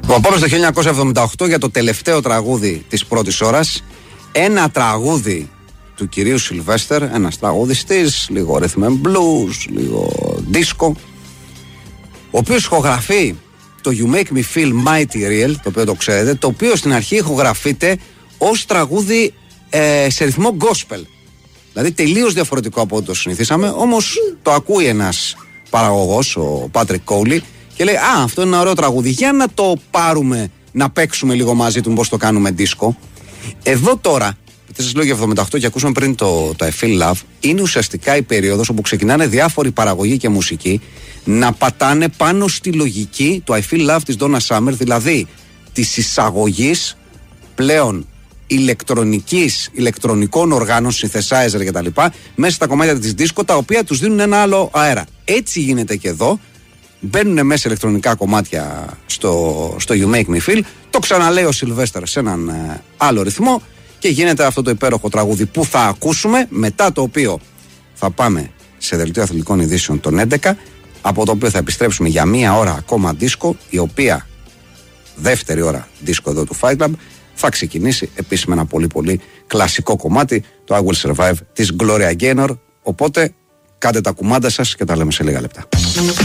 Πάμε στο 1978 για το τελευταίο τραγούδι της πρώτης ώρας. Ένα τραγούδι του κυρίου Σιλβέστερ, ένας τραγουδιστής, λίγο rhythm and blues, λίγο disco, ο οποίος ηχογραφεί το You Make Me Feel Mighty Real, το οποίο το ξέρετε, το οποίο στην αρχή ηχογραφείται ως τραγούδι σε ρυθμό gospel. Δηλαδή τελείως διαφορετικό από ό,τι το συνηθίσαμε, όμως το ακούει ένας παραγωγός, ο Patrick Cowley, και λέει «Α, αυτό είναι ένα ωραίο τραγούδι, για να το πάρουμε, να παίξουμε λίγο μαζί του, πώς το κάνουμε disco». Εδώ τώρα, γιατί σας λέω για 78 και ακούσαμε πριν το I Feel Love, είναι ουσιαστικά η περίοδος όπου ξεκινάνε διάφοροι παραγωγοί και μουσικοί να πατάνε πάνω στη λογική του I Feel Love της Donna Summer, δηλαδή της εισαγωγής πλέον ηλεκτρονικών οργάνων, synthesizer κτλ. Μέσα στα κομμάτια της disco, τα οποία τους δίνουν ένα άλλο αέρα. Έτσι γίνεται και εδώ. Μπαίνουν μέσα ηλεκτρονικά κομμάτια στο You Make Me Feel. Το ξαναλέει ο Σιλβέστερ σε έναν άλλο ρυθμό και γίνεται αυτό το υπέροχο τραγούδι που θα ακούσουμε, μετά το οποίο θα πάμε σε δελτίο αθλητικών ειδήσεων των 11, από το οποίο θα επιστρέψουμε για μία ώρα ακόμα disco, η οποία δεύτερη ώρα disco εδώ του Fight Club θα ξεκινήσει επίσης με ένα πολύ πολύ κλασικό κομμάτι, το I Will Survive της Gloria Gaynor. Οπότε κάντε τα κουμάντα σας και τα λέμε σε λίγα λεπτά.